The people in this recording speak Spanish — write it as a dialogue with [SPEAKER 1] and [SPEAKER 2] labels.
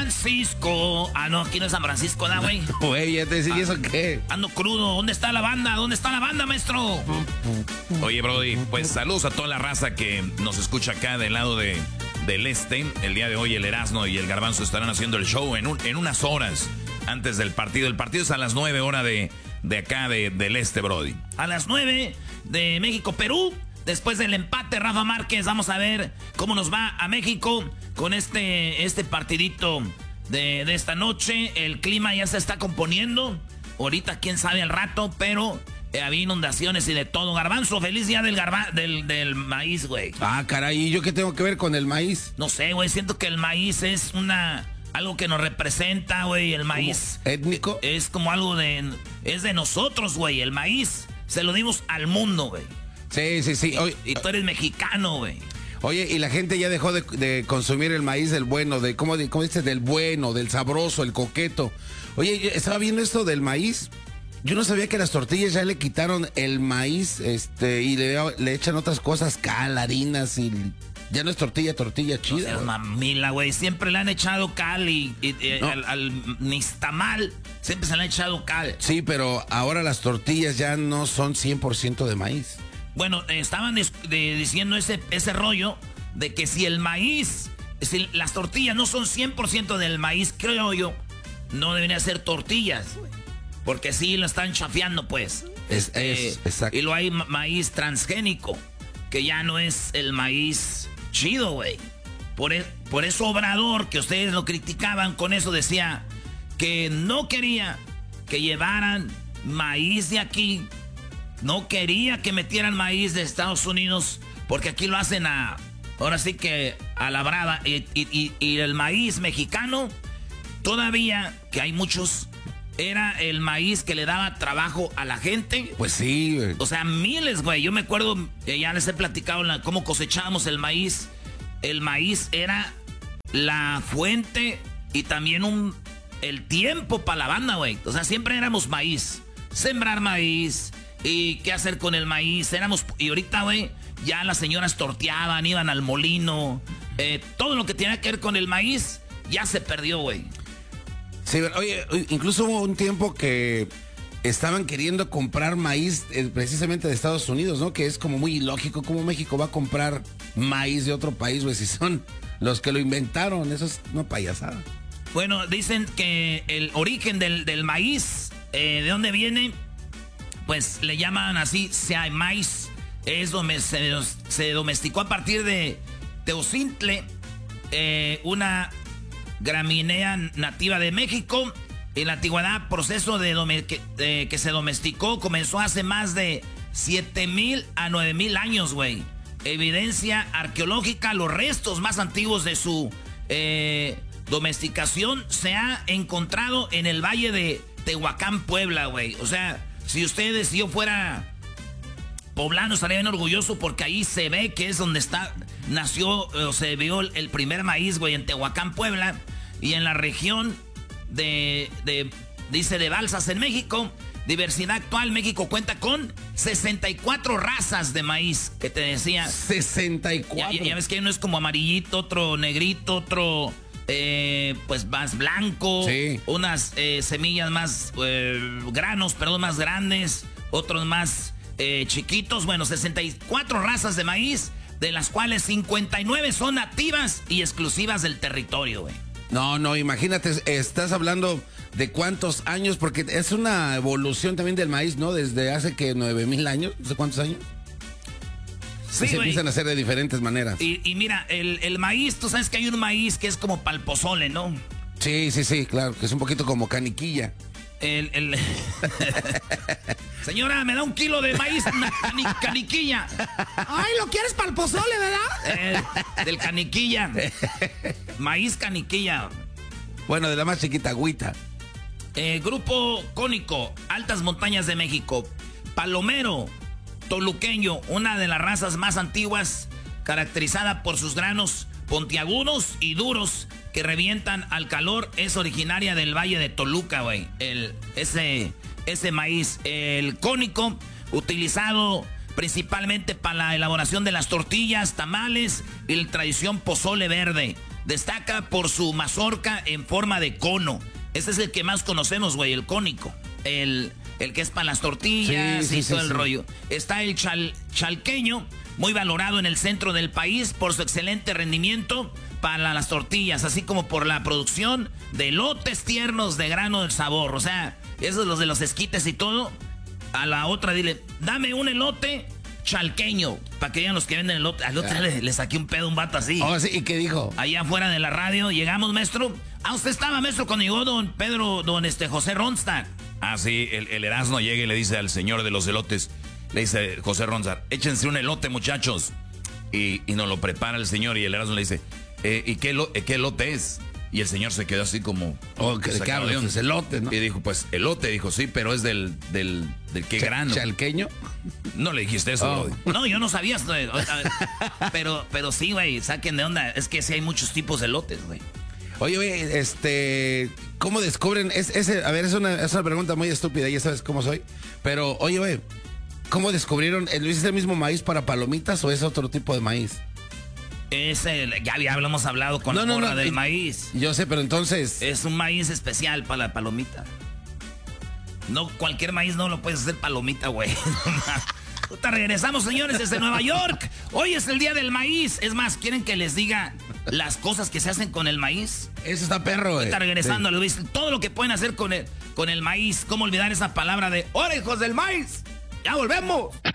[SPEAKER 1] Francisco. Ah, no, aquí no es San Francisco, ¿da, güey?
[SPEAKER 2] Güey, ya te decía, ¿y eso qué?
[SPEAKER 1] Ando crudo. ¿Dónde está la banda? ¿Dónde está la banda, maestro?
[SPEAKER 3] Oye, Brody, pues saludos a toda la raza que nos escucha acá del lado del este. El día de hoy el Erasmo y el Garbanzo estarán haciendo el show en unas horas antes del partido. El partido es a las 9 horas de acá del este, Brody.
[SPEAKER 1] A las 9 de México-Perú. Después del empate, Rafa Márquez, vamos a ver cómo nos va a México con este partidito de esta noche. El clima ya se está componiendo. Ahorita quién sabe al rato, pero había inundaciones y de todo. Garbanzo, feliz día del maíz, güey.
[SPEAKER 2] Ah, caray, ¿y yo qué tengo que ver con el maíz?
[SPEAKER 1] No sé, güey, siento que el maíz es algo que nos representa, güey. El maíz.
[SPEAKER 2] ¿Étnico?
[SPEAKER 1] Es como algo es de nosotros, güey. El maíz se lo dimos al mundo, güey.
[SPEAKER 2] Sí.
[SPEAKER 1] Oye, y tú eres mexicano, güey.
[SPEAKER 2] Oye, y la gente ya dejó de consumir el maíz del bueno, ¿cómo dices? Del bueno, del sabroso, el coqueto. Oye, yo estaba viendo esto del maíz. Yo no sabía que las tortillas ya le quitaron el maíz, y le echan otras cosas, cal, harinas, y ya no es tortilla chida.
[SPEAKER 1] No, mamila, güey. Siempre le han echado cal
[SPEAKER 2] No.
[SPEAKER 1] al nixtamal siempre se le han echado cal.
[SPEAKER 2] Sí, pero ahora las tortillas ya no son 100% de maíz.
[SPEAKER 1] Bueno, estaban diciendo ese rollo de que si las tortillas no son 100% del maíz, creo yo, no deberían ser tortillas. Porque sí lo están chafeando, pues.
[SPEAKER 2] Exacto.
[SPEAKER 1] Y luego hay maíz transgénico, que ya no es el maíz chido, güey. Por eso Obrador, que ustedes lo criticaban con eso, decía que no quería que llevaran maíz de aquí. No quería que metieran maíz de Estados Unidos, porque aquí lo hacen ahora sí que a la brava. Y el maíz mexicano, todavía, que hay muchos, era el maíz que le daba trabajo a la gente.
[SPEAKER 2] Pues sí, güey.
[SPEAKER 1] O sea, miles, güey. Yo me acuerdo, ya les he platicado cómo cosechábamos el maíz. El maíz era la fuente y también el tiempo para la banda, güey. O sea, siempre éramos maíz. Sembrar maíz. ¿Y qué hacer con el maíz? Y ahorita, güey, ya las señoras torteaban, iban al molino. Todo lo que tenía que ver con el maíz ya se perdió, güey.
[SPEAKER 2] Sí, oye, incluso hubo un tiempo que estaban queriendo comprar maíz precisamente de Estados Unidos, ¿no? Que es como muy ilógico cómo México va a comprar maíz de otro país, güey, si son los que lo inventaron. Eso es una payasada.
[SPEAKER 1] Bueno, dicen que el origen del maíz, ¿de dónde viene? Pues le llaman así, maíz. Se domesticó a partir de Teocintle, una gramínea nativa de México. En la antigüedad, proceso que se domesticó comenzó hace más de 7,000 a 9,000 años, güey. Evidencia arqueológica, los restos más antiguos de su domesticación se ha encontrado en el valle de Tehuacán, Puebla, güey. O sea, si yo fuera poblano, estaría bien orgulloso porque ahí se ve que es donde nació o se vio el primer maíz, güey, en Tehuacán, Puebla. Y en la región dice de Balsas en México. Diversidad actual, México cuenta con 64 razas de maíz, que te decía.
[SPEAKER 2] 64.
[SPEAKER 1] Ya ves que uno es como amarillito, otro negrito, otro pues más blanco.
[SPEAKER 2] Sí.
[SPEAKER 1] Unas semillas más, granos, perdón, más grandes, otros más chiquitos. Bueno, 64 razas de maíz, de las cuales 59 son nativas y exclusivas del territorio, güey.
[SPEAKER 2] No, imagínate, estás hablando de cuántos años, porque es una evolución también del maíz, ¿no? Desde hace que 9,000 años, no sé cuántos años.
[SPEAKER 1] Sí,
[SPEAKER 2] se empiezan a hacer de diferentes maneras.
[SPEAKER 1] Y mira, el maíz, tú sabes que hay un maíz que es como pal pozole, ¿no?
[SPEAKER 2] Sí, claro, que es un poquito como caniquilla.
[SPEAKER 1] Señora, me da 1 kilo de maíz caniquilla.
[SPEAKER 4] Ay, ¿lo quieres para el pozole, verdad?
[SPEAKER 1] Del caniquilla. Maíz caniquilla.
[SPEAKER 2] Bueno, de la más chiquita, agüita.
[SPEAKER 1] Grupo Cónico, Altas Montañas de México. Palomero, toluqueño, una de las razas más antiguas, caracterizada por sus granos puntiagudos y duros que revientan al calor, es originaria del Valle de Toluca, güey. Ese maíz, el cónico, utilizado principalmente para la elaboración de las tortillas, tamales y la tradición pozole verde. destaca por su mazorca en forma de cono. Este es el que más conocemos, güey, el cónico. El que es para las tortillas y todo el rollo. Está el chalqueño, muy valorado en el centro del país por su excelente rendimiento para las tortillas, así como por la producción de elotes tiernos de grano del sabor. O sea, esos los de los esquites y todo. A la otra dile, dame un elote chalqueño, para que vean los que venden elote. Al otro le saqué un pedo a un vato así.
[SPEAKER 2] Oh, sí, ¿y qué dijo?
[SPEAKER 1] Allá afuera de la radio, llegamos, maestro. Usted estaba, maestro, cuando llegó don José Ronstadt.
[SPEAKER 3] Ah, sí, el Erasmo llega y le dice al señor de los elotes, le dice José Ronstadt, échense un elote, muchachos. Y nos lo prepara el señor y el Erasmo le dice, ¿y qué elote es? Y el señor se quedó así como...
[SPEAKER 2] ¿De qué hablas? Es elote, ¿no?
[SPEAKER 3] Y dijo, pues, elote. Dijo, sí, pero es del qué grano.
[SPEAKER 2] ¿Chalqueño?
[SPEAKER 3] No le dijiste eso, Brody.
[SPEAKER 1] No, yo no sabía. Pero sí, güey, saquen de onda. Es que sí hay muchos tipos de elotes, güey.
[SPEAKER 2] Oye, güey, ¿cómo descubren? A ver, es una pregunta muy estúpida, ya sabes cómo soy. Pero, oye, güey, ¿cómo descubrieron? ¿Es el mismo maíz para palomitas o es otro tipo de maíz?
[SPEAKER 1] Ya habíamos hablado con la morra del maíz.
[SPEAKER 2] Yo sé, pero entonces...
[SPEAKER 1] Es un maíz especial para la palomita. No, cualquier maíz no lo puedes hacer palomita, güey. Regresamos, señores, desde Nueva York. Hoy es el día del maíz. Es más, ¿quieren que les diga las cosas que se hacen con el maíz?
[SPEAKER 2] Eso está perro, güey.
[SPEAKER 1] Está regresando, sí. Les voy a decir todo lo que pueden hacer con el maíz. ¿Cómo olvidar esa palabra de orejos del maíz? ¡Ya volvemos!